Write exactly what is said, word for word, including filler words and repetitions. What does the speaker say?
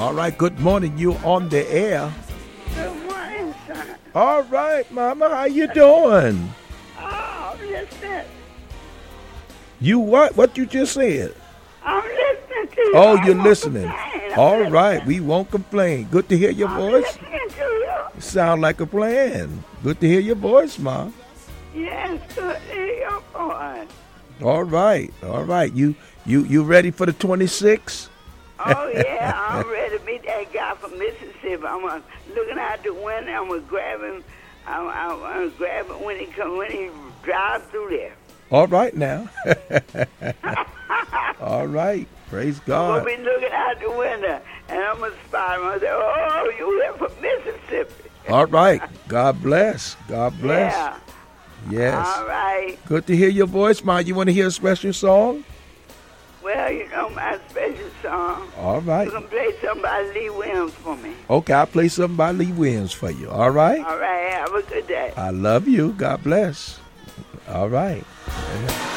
All right, good morning. You on the air. Good morning, son. All right, Mama, how you doing? Oh, listen. You what? What you just said? I'm listening to you. Oh, I you're won't listening. complain. I'm All listening. right, we won't complain. Good to hear your I'm voice. listening to you. Sound like a plan. Good to hear your voice, Ma. Yes, good to hear your voice. All right, all right. You you you ready for the twenty-six? Oh, yeah, I'm ready to meet that guy from Mississippi. I'm uh, looking out the window. I'm going to grab him. I'm, I'm, I'm going to grab him when he come, when he drives through there. All right now. All right. Praise I'm God. going to be looking out the window, and I'm going to spot him. I say, oh, you here from Mississippi. All right. God bless. God bless. Yeah. Yes. All right. Good to hear your voice, Ma. You want to hear a special song? Well, you know my special song. All right. You can play something by Lee Williams for me. Okay, I'll play something by Lee Williams for you. All right? All right, have a good day. I love you. God bless. All right.